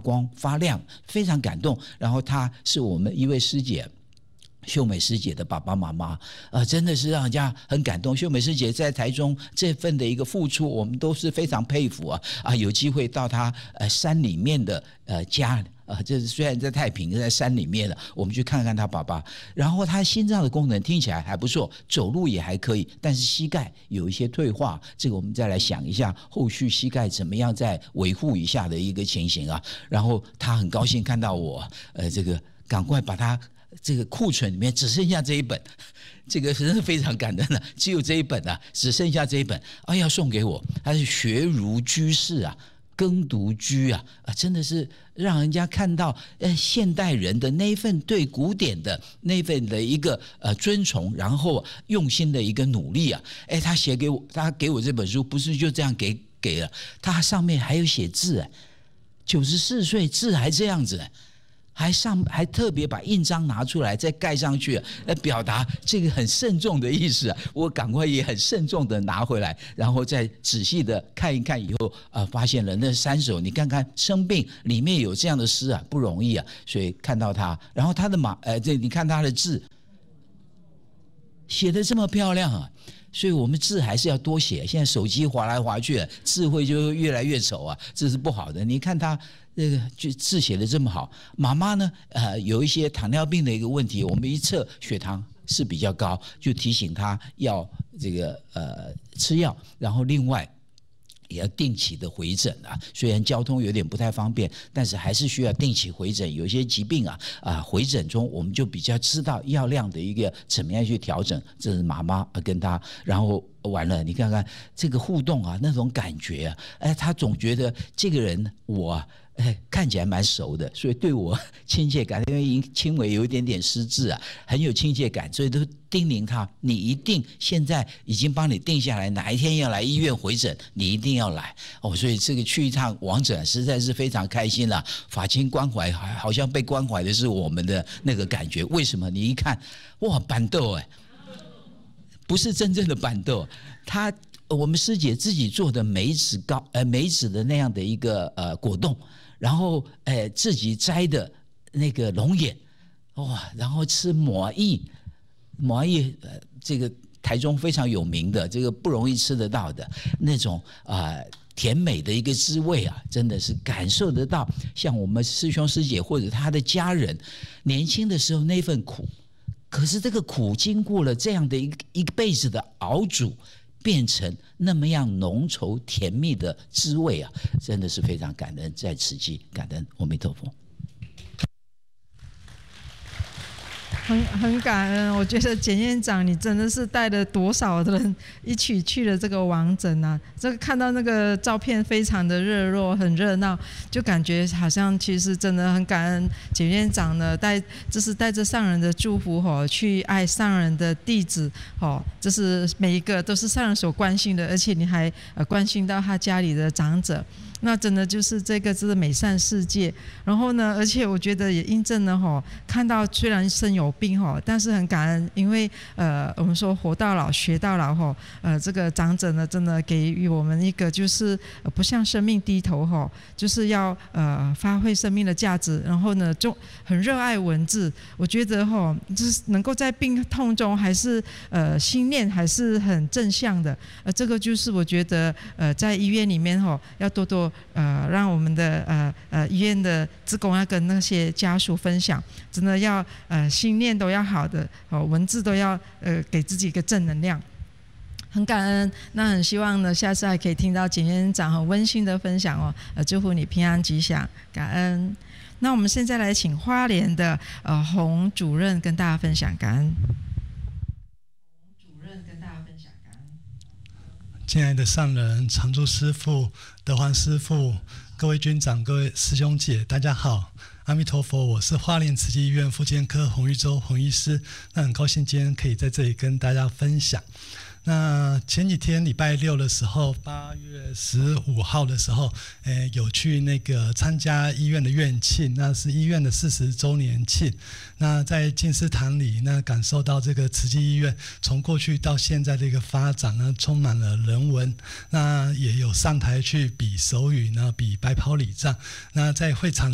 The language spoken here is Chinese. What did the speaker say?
光发亮，非常感动。然后他是我们一位师姐。秀美师姐的爸爸妈妈，真的是让人家很感动。秀美师姐在台中这份的一个付出，我们都是非常佩服啊！有机会到她山里面的家。这虽然在太平，在山里面了，我们去看看他爸爸。然后他心脏的功能听起来还不错，走路也还可以，但是膝盖有一些退化，这个我们再来想一下后续膝盖怎么样再维护一下的一个情形啊。然后他很高兴看到我，这个赶快把他这个库存里面只剩下这一本，这个真是非常感人了，只有这一本啊，只剩下这一本，要送给我。他是学如居士啊。耕读居真的是让人家看到现代人的那一份对古典的那份的一个尊崇，然后用心的一个努力啊！他写给我，他给我这本书不是就这样给了，他上面还有写字，94岁字还这样子。还特别把印章拿出来再盖上去，来表达这个很慎重的意思我赶快也很慎重的拿回来，然后再仔细的看一看以后发现了那3首，你看看生病里面有这样的诗不容易所以看到他，然后他的你看他的字写得这么漂亮所以我们字还是要多写。现在手机滑来滑去，字会就越来越丑这是不好的。你看他这个字写得这么好，妈妈呢有一些糖尿病的一个问题，我们一测血糖是比较高，就提醒他要这个吃药，然后另外也要定期的回诊虽然交通有点不太方便，但是还是需要定期回诊。有些疾病回诊中我们就比较知道药量的一个怎么样去调整。这是妈妈跟他，然后完了，你看看这个互动那种感觉他总觉得这个人我看起来蛮熟的，所以对我亲切感，因为轻微有一点点失智很有亲切感，所以都叮咛他，你一定现在已经帮你定下来，哪一天要来医院回诊，你一定要来所以这个去一趟王诊实在是非常开心了。法亲关怀，好像被关怀的是我们的那个感觉。为什么？你一看，哇，板豆不是真正的板豆，我们师姐自己做的梅子糕，梅子的那样的一个果冻，然后自己摘的那个龙眼，然后吃抹薏，这个台中非常有名的，这个不容易吃得到的那种甜美的一个滋味真的是感受得到。像我们师兄师姐或者他的家人，年轻的时候那份苦，可是这个苦经过了这样的一辈子的熬煮，变成那么样浓稠甜蜜的滋味真的是非常感恩。在此际感恩阿弥陀佛。 很感恩，我觉得简院长你真的是带了多少的人一起去了这个王诊这个看到那个照片非常的热络，很热闹，就感觉好像其实真的很感恩简院长呢，就是带着上人的祝福去爱上人的弟子就是每一个都是上人所关心的，而且你还关心到他家里的长者。那真的就是这个就是美善世界。然后呢，而且我觉得也印证了看到虽然身有病但是很感恩，因为我们说活到老学到老这个长者呢真的给予我们一个就是不向生命低头就是要发挥生命的价值，然后呢就很热爱文字。我觉得就是能够在病痛中还是心念还是很正向的，这个就是我觉得在医院里面要多多让我们的医院的志工要跟那些家属分享，真的要心念都要好的文字都要给自己一个正能量。很感恩，那很希望呢下次还可以听到简院长很温馨的分享祝福你平安吉祥，感恩。那我们现在来请花莲的洪主任跟大家分享，感恩。 亲爱的上人、常住师父、德环师父、各位军长、各位师兄姐，大家好，阿弥陀佛。我是花莲慈济医院复健科洪玉洲洪医师，那很高兴今天可以在这里跟大家分享。那前几天礼拜六的时候，8月15号的时候，有去那个参加医院的院庆，那是医院的40周年庆。那在静思堂里，那感受到这个慈济医院从过去到现在的一个发展呢，充满了人文。那也有上台去比手语呢，比白袍礼赞。那在会场